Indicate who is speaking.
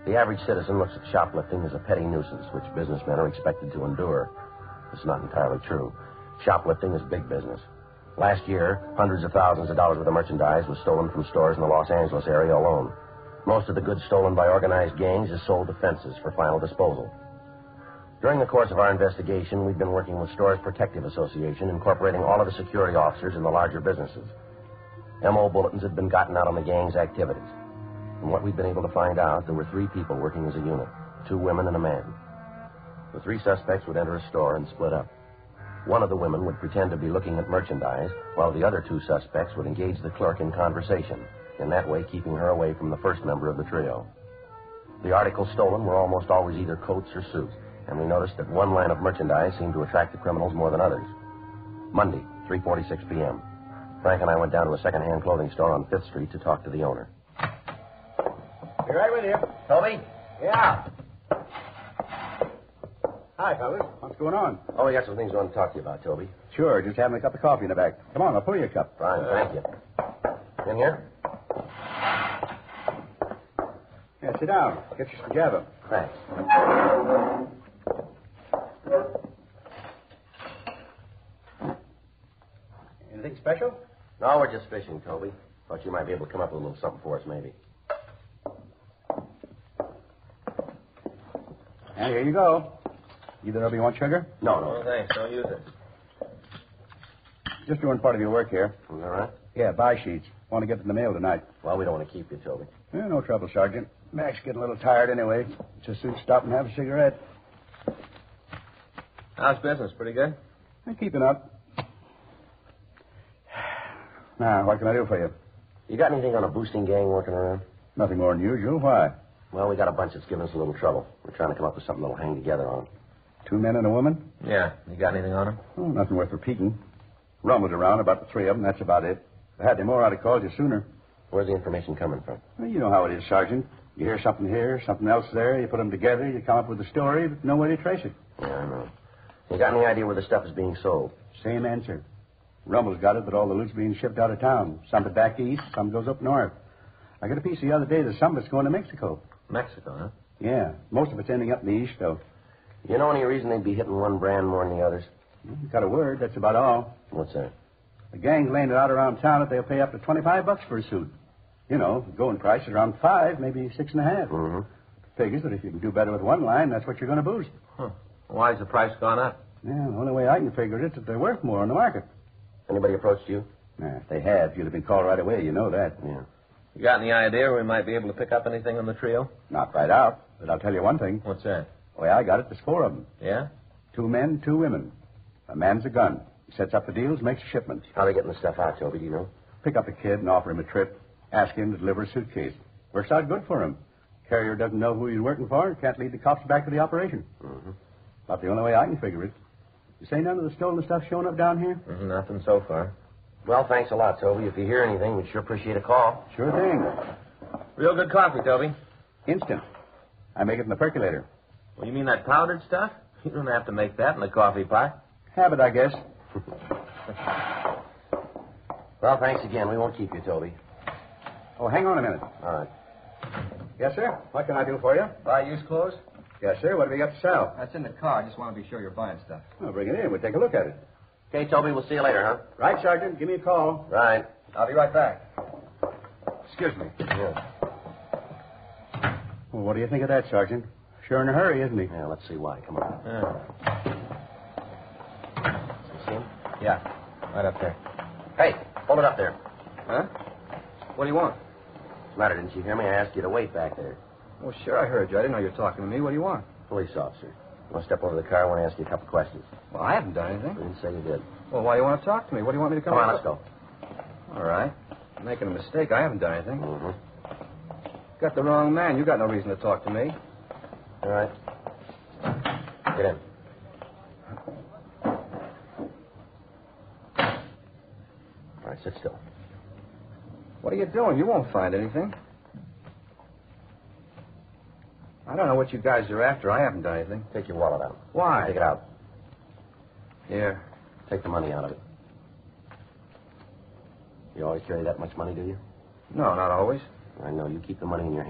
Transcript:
Speaker 1: The average citizen looks at shoplifting as a petty nuisance, which businessmen are expected to endure. It's not entirely true. Shoplifting is big business. Last year, hundreds of thousands of dollars worth of merchandise was stolen from stores in the Los Angeles area alone. Most of the goods stolen by organized gangs is sold to fences for final disposal. During the course of our investigation, we've been working with Stores Protective Association, incorporating all of the security officers in the larger businesses. M.O. bulletins had been gotten out on the gang's activities. From what we've been able to find out, there were 3 people working as a unit, 2 women and a man. The 3 suspects would enter a store and split up. One of the women would pretend to be looking at merchandise, while the other 2 suspects would engage the clerk in conversation, in that way keeping her away from the first member of the trio. The articles stolen were almost always either coats or suits, and we noticed that one line of merchandise seemed to attract the criminals more than others. Monday, 3:46 p.m. Frank and I went down to a second-hand clothing store on 5th Street to talk to the owner.
Speaker 2: Be right with you.
Speaker 1: Toby?
Speaker 2: Yeah. Hi, fellas. What's going on?
Speaker 1: Oh, we got some things we want to talk to you about, Toby.
Speaker 2: Sure, just having a cup of coffee in the back. Come on, I'll pull you a cup.
Speaker 1: Fine, thank you. In here?
Speaker 2: Yeah, sit down. Get your spaghetti.
Speaker 1: Thanks.
Speaker 2: Anything special?
Speaker 1: No, we're just fishing, Toby. Thought you might be able to come up with a little something for us, maybe.
Speaker 2: And here you go. Either of you want sugar?
Speaker 1: No.
Speaker 3: Thanks. Don't use it.
Speaker 2: Just doing part of your work here.
Speaker 1: Is that right?
Speaker 2: Yeah, buy sheets. Want to get in the mail tonight.
Speaker 1: Well, we don't want to keep you, Toby.
Speaker 2: Yeah, no trouble, Sergeant. Mac's getting a little tired anyway. Just soon stop and have a cigarette.
Speaker 3: How's business? Pretty good?
Speaker 2: I'm keeping up. Now, what can I do for you?
Speaker 1: You got anything on a boosting gang working around?
Speaker 2: Nothing more than usual. Why?
Speaker 1: Well, we got a bunch that's giving us a little trouble. We're trying to come up with something that'll hang together on.
Speaker 2: 2 men and a woman?
Speaker 3: Yeah. You got anything on him?
Speaker 2: Oh, nothing worth repeating. Rumbled around about the 3 of them. That's about it. If I had any more, I'd have called you sooner.
Speaker 1: Where's the information coming from?
Speaker 2: Well, you know how it is, Sergeant. You hear something here, something else there. You put them together. You come up with a story, but no way to trace it.
Speaker 1: Yeah, I know. You got any idea where the stuff is being sold?
Speaker 2: Same answer. Rumble's got it, but all the loot's being shipped out of town. Some to back east, some goes up north. I got a piece the other day that some of it's going to Mexico.
Speaker 3: Mexico, huh?
Speaker 2: Yeah, most of it's ending up in the east, though.
Speaker 1: You know any reason they'd be hitting one brand more than the others?
Speaker 2: Got a word, that's about all.
Speaker 1: What's that?
Speaker 2: The gang's laying it out around town that they'll pay up to $25 for a suit. You know, the going price is around 5, maybe 6.5.
Speaker 1: Mm-hmm.
Speaker 2: Figures that if you can do better with one line, that's what you're going to boost.
Speaker 3: Huh. Why's the price gone up?
Speaker 2: Yeah, the only way I can figure it is that they're worth more on the market.
Speaker 1: Anybody approached you?
Speaker 2: Nah, if they had, you'd have been called right away. You know that.
Speaker 1: Yeah.
Speaker 3: You got any idea we might be able to pick up anything on the trio?
Speaker 2: Not right out, but I'll tell you one thing.
Speaker 3: What's that?
Speaker 2: The way I got it, there's 4 of them.
Speaker 3: Yeah?
Speaker 2: 2 men, 2 women. A man's a gun. He sets up the deals, makes a shipment.
Speaker 1: How they getting the stuff out, Toby, do you know?
Speaker 2: Pick up a kid and offer him a trip. Ask him to deliver a suitcase. Works out good for him. Carrier doesn't know who he's working for and can't lead the cops back to the operation.
Speaker 1: Mm-hmm.
Speaker 2: About the only way I can figure it. You say none of the stolen stuff showing up down here?
Speaker 3: Nothing so far.
Speaker 1: Well, thanks a lot, Toby. If you hear anything, we'd sure appreciate a call.
Speaker 2: Sure thing.
Speaker 3: Real good coffee, Toby.
Speaker 2: Instant. I make it in the percolator.
Speaker 3: Well, you mean that powdered stuff? You don't have to make that in the coffee pot.
Speaker 2: Habit, I guess.
Speaker 1: Well, thanks again. We won't keep you, Toby.
Speaker 2: Oh, hang on a minute.
Speaker 1: All right.
Speaker 2: Yes, sir? What can I do for you?
Speaker 4: Buy used clothes?
Speaker 2: Yes, sir. What have you got to sell?
Speaker 4: That's in the car. I just want to be sure you're buying stuff.
Speaker 2: Well, bring it in. We'll take a look at it.
Speaker 1: Okay, Toby, we'll see you later, huh?
Speaker 2: Right, Sergeant. Give me a call.
Speaker 1: Right.
Speaker 4: I'll be right back.
Speaker 2: Excuse me.
Speaker 1: Yeah.
Speaker 2: Well, what do you think of that, Sergeant? Sure in a hurry, isn't he?
Speaker 1: Yeah, let's see why. Come on.
Speaker 3: Yeah.
Speaker 1: You see him?
Speaker 3: Yeah. Right up there.
Speaker 1: Hey, hold it up there.
Speaker 4: Huh? What do you want?
Speaker 1: What's the matter? Didn't you hear me? I asked you to wait back there.
Speaker 4: Oh, sure, I heard you. I didn't know you were talking to me. What do you want?
Speaker 1: Police officer. You want to step over to the car? I want to ask you a couple questions.
Speaker 4: Well, I haven't done
Speaker 1: You
Speaker 4: anything.
Speaker 1: didn't say you did.
Speaker 4: Well, why do you want to talk to me? What do you want me to come
Speaker 1: Come on,
Speaker 4: up
Speaker 1: let's go.
Speaker 4: with? All right. You're making a mistake. I haven't done anything.
Speaker 1: Mm-hmm.
Speaker 4: Got the wrong man. You got no reason to talk to me.
Speaker 1: All right. Get in. All right, sit still.
Speaker 4: What are you doing? You won't find anything. I don't know what you guys are after. I haven't done anything.
Speaker 1: Take your wallet out.
Speaker 4: Why?
Speaker 1: Take it out.
Speaker 4: Here.
Speaker 1: Take the money out of it. You always carry that much money, do you?
Speaker 4: No, not always.
Speaker 1: I know. You keep the money in your hand.